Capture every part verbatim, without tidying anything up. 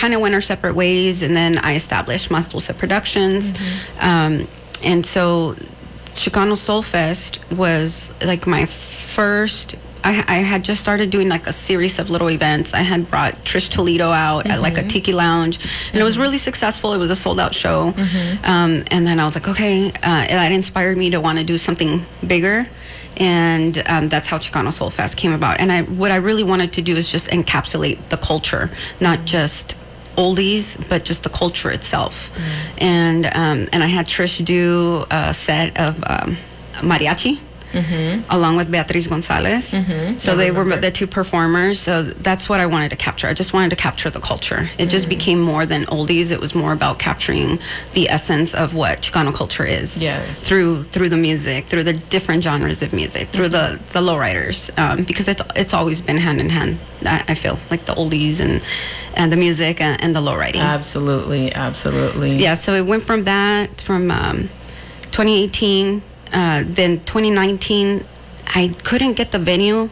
kind of went our separate ways, and then I established Mas Dulce Productions. Mm-hmm. Um, and so Chicano Soul Fest was like my first. I, I had just started doing like a series of little events. I had brought Trish Toledo out mm-hmm. at like a tiki lounge, and mm-hmm. it was really successful. It was a sold out show. Mm-hmm. Um, and then I was like, okay, uh, that inspired me to want to do something bigger. And um, that's how Chicano Soul Fest came about. And I, what I really wanted to do is just encapsulate the culture, not just oldies, but just the culture itself. Mm-hmm. And um, and I had Trish do a set of um, mariachi. Mm-hmm. Along with Beatriz Gonzalez. Mm-hmm. So I they remember. were the two performers. So that's what I wanted to capture. I just wanted to capture the culture. It mm-hmm. just became more than oldies. It was more about capturing the essence of what Chicano culture is. Yes. Through through the music, through the different genres of music, through mm-hmm. the, the lowriders. Um, because it's it's always been hand in hand, I, I feel, like the oldies and, and the music and, and the lowriding. Absolutely, absolutely. Yeah, so it went from that, from um, twenty eighteen... Uh, then twenty nineteen, I couldn't get the venue,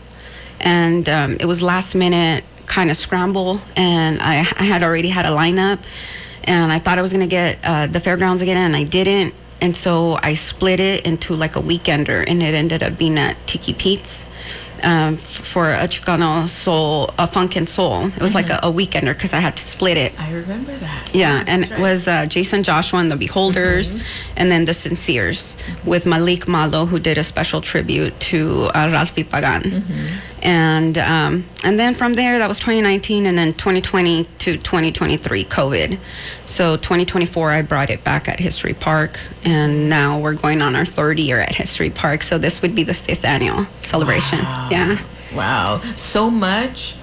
and um, it was last minute kind of scramble, and I, I had already had a lineup, and I thought I was going to get uh, the fairgrounds again, and I didn't, and so I split it into like a weekender, and it ended up being at Tiki Pete's. Um, for a Chicano soul, a funk and soul. It was mm-hmm. like a, a weekender because I had to split it. I remember that. Yeah, yeah and right. it was uh, Jason Joshua and the Beholders, mm-hmm. and then the Sinceres mm-hmm. with Malik Malo, who did a special tribute to uh, Ralphie Pagan. Mm-hmm. And um, and then from there, that was twenty nineteen, and then twenty twenty to twenty twenty-three, COVID. So twenty twenty-four, I brought it back at History Park, and now we're going on our third year at History Park. So this would be the fifth annual celebration. Wow. Yeah. Wow. So much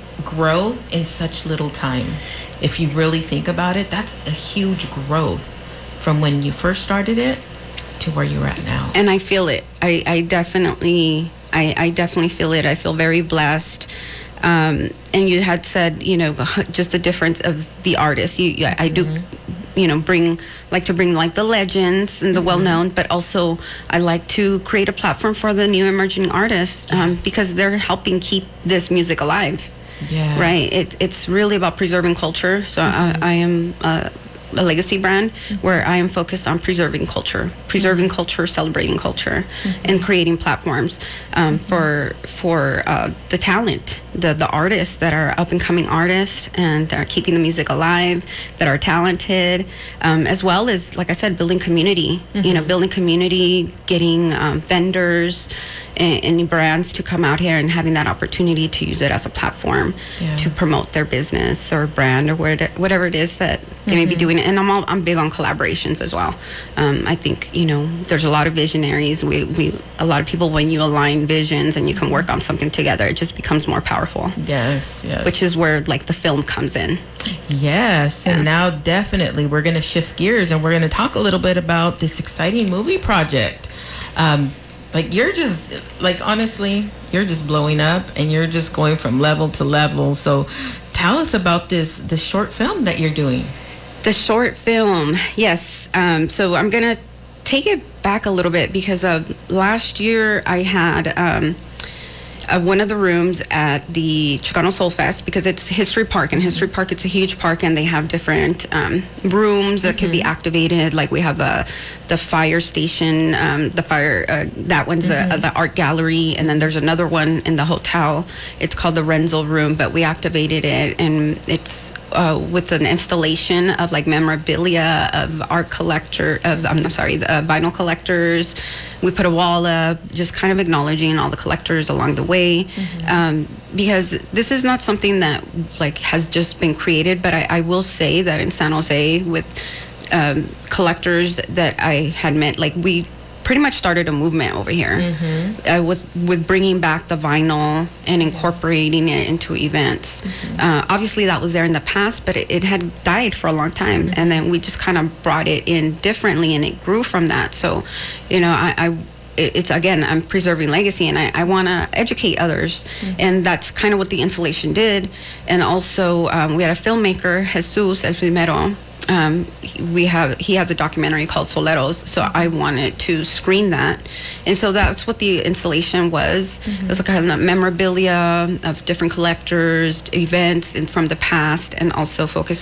growth in such little time. If you really think about it, that's a huge growth from when you first started it to where you're at now. And I feel it. I, I definitely... I, I definitely feel it. I feel very blessed. Um, and you had said, you know, just the difference of the artists. You, you I do, mm-hmm. you know, bring, like to bring like the legends and the mm-hmm. well-known, but also I like to create a platform for the new emerging artists um, yes. because they're helping keep this music alive. Yeah. Right. It, it's really about preserving culture. So mm-hmm. I, I am uh, a legacy brand mm-hmm. where I am focused on preserving culture, preserving mm-hmm. culture, celebrating culture, mm-hmm. and creating platforms um, mm-hmm. for for uh, the talent, the the artists that are up and coming artists and are keeping the music alive, that are talented, um, as well as, like I said, building community. Mm-hmm. You know, building community, getting um, vendors and, and brands to come out here and having that opportunity to use it as a platform yes. to promote their business or brand or whatever it is that they mm-hmm. may be doing. And I'm all, I'm big on collaborations as well. Um, I think, you know, there's a lot of visionaries. We, we a lot of people, when you align visions and you can work on something together, it just becomes more powerful. Yes, yes. Which is where like the film comes in. Yes, yeah. And now definitely we're going to shift gears and we're going to talk a little bit about this exciting movie project. Um, like you're just like honestly, you're just blowing up and you're just going from level to level. So tell us about this this short film that you're doing. The short film, yes. Um, so I'm going to take it back a little bit because uh, last year I had um, uh, one of the rooms at the Chicano Soul Fest because it's History Park. And History Park, it's a huge park, and they have different um, rooms that mm-hmm. can be activated. Like we have a, the fire station, um, the fire, uh, that one's mm-hmm. the, uh, the art gallery. And then there's another one in the hotel. It's called the Renzel Room, but we activated it, and it's Uh, with an installation of like memorabilia of art collector of I'm sorry the uh, vinyl collectors. We put a wall up, just kind of acknowledging all the collectors along the way, mm-hmm. um, because this is not something that like has just been created. But I, I will say that in San Jose, with um, collectors that I had met, like we pretty much started a movement over here mm-hmm. uh, with with bringing back the vinyl and incorporating it into events. Mm-hmm. Uh, obviously, that was there in the past, but it, it had died for a long time, mm-hmm. and then we just kind of brought it in differently, and it grew from that. So, you know, I. I it's again, I'm preserving legacy, and I, I want to educate others, mm-hmm. and that's kind of what the installation did. And also, um, we had a filmmaker, Jesus El Primero. Um, we have he has a documentary called Soleros, so I wanted to screen that, and so that's what the installation was. Mm-hmm. It was like kind of memorabilia of different collectors, events and from the past, and also focus